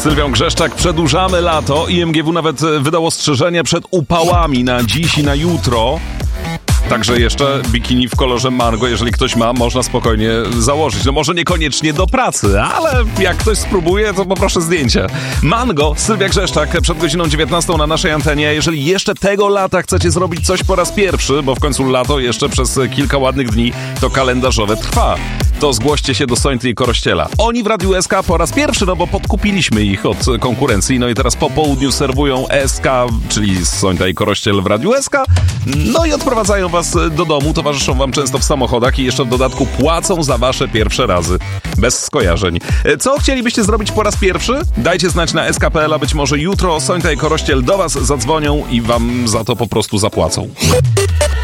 Sylwią Grzeszczak przedłużamy lato. IMGW nawet wydało ostrzeżenie przed upałami na dziś i na jutro. Także jeszcze bikini w kolorze mango, jeżeli ktoś ma, można spokojnie założyć. No może niekoniecznie do pracy, ale jak ktoś spróbuje, to poproszę zdjęcie. Mango, Sylwia Grzeszczak przed godziną 19 na naszej antenie. Jeżeli jeszcze tego lata chcecie zrobić coś po raz pierwszy, bo w końcu lato jeszcze przez kilka ładnych dni to kalendarzowe trwa, to zgłoście się do Sońty i Korościela. Oni w Radiu SK po raz pierwszy, no bo podkupiliśmy ich od konkurencji, no i teraz po południu serwują SK, czyli Sońta i Korościel w Radiu SK, no i odprowadzają was do domu, towarzyszą wam często w samochodach i jeszcze w dodatku płacą za wasze pierwsze razy. Bez skojarzeń. Co chcielibyście zrobić po raz pierwszy? Dajcie znać na sk.pl, a być może jutro Sońta i Korościel do was zadzwonią i wam za to po prostu zapłacą.